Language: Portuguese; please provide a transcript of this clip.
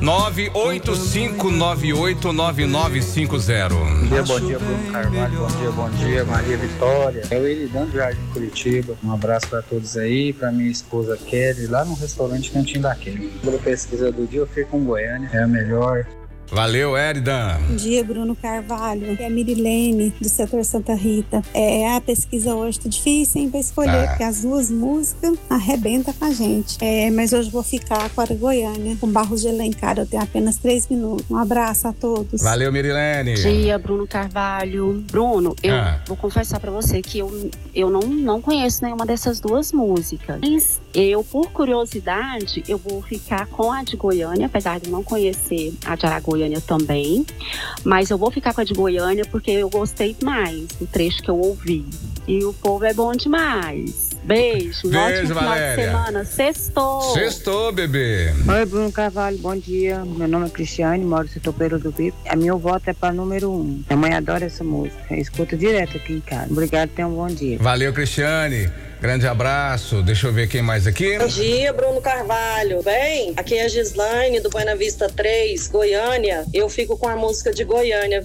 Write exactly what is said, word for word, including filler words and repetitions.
nove oito cinco nove oito nove nove cinco zero. Bom dia, bom dia, Bruno Carvalho. Bom dia, bom dia, Maria Vitória. É o Eridão do Jardim Curitiba. Um abraço para todos aí, para minha esposa Kelly, lá no restaurante Cantinho da Kelly. Pela pesquisa do dia, eu fico com Goiânia, é a melhor. Valeu, Érida. Bom dia, Bruno Carvalho. É a Mirilene, do setor Santa Rita. É, a pesquisa hoje tá difícil, hein, pra escolher, Ah. porque as duas músicas arrebentam com a gente. É, mas hoje vou ficar com a Goiânia, com Barros de Alencar. Eu tenho apenas três minutos. Um abraço a todos. Valeu, Mirilene. Bom dia, Bruno Carvalho. Bruno, eu Ah. vou confessar pra você que eu, eu não, não conheço nenhuma dessas duas músicas. Mas eu, por curiosidade, eu vou ficar com a de Goiânia, apesar de eu não conhecer a de Aragoiânia também. Mas eu vou ficar com a de Goiânia porque eu gostei mais do trecho que eu ouvi. E o povo é bom demais. Beijo, um Beijo, ótimo final Valéria. de semana. Sextou. Sextou, bebê. Oi, Bruno Carvalho, bom dia. Meu nome é Cristiane, moro no setor Peru do Bico. A meu voto é para número um. Minha mãe adora essa música. Eu escuto direto aqui em casa. Obrigado, tenha um bom dia. Valeu, Cristiane. Grande abraço. Deixa eu ver quem mais aqui. Bom dia, Bruno Carvalho. Bem, aqui é a Gislaine do Buena Vista três, Goiânia. Eu fico com a música de Goiânia.